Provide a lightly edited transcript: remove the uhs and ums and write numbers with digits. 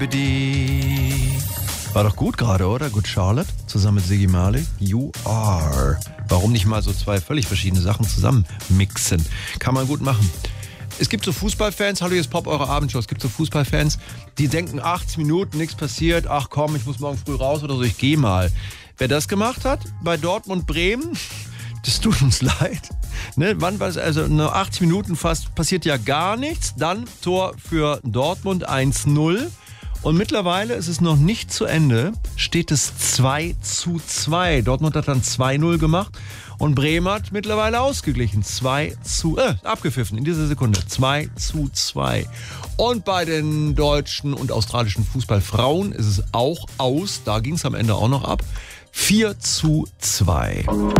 War doch gut gerade, oder? Good Charlotte, zusammen mit Ziggy Marley. You are. Warum nicht mal so zwei völlig verschiedene Sachen zusammen mixen? Kann man gut machen. Es gibt so Fußballfans, hallo, hier ist Pop, eure Abendshow. Es gibt so Fußballfans, die denken, 80 Minuten, nichts passiert. Ach komm, ich muss morgen früh raus oder so, ich gehe mal. Wer das gemacht hat, bei Dortmund Bremen, das tut uns leid. Ne, wann war es? Also nur 80 Minuten fast, passiert ja gar nichts. Dann Tor für Dortmund 1-0. Und mittlerweile ist es noch nicht zu Ende, steht es 2-2. Dortmund hat dann 2-0 gemacht und Bremen hat mittlerweile ausgeglichen. Abgepfiffen in dieser Sekunde. 2-2. Und bei den deutschen und australischen Fußballfrauen ist es auch aus. Da ging es am Ende auch noch ab. 4-2.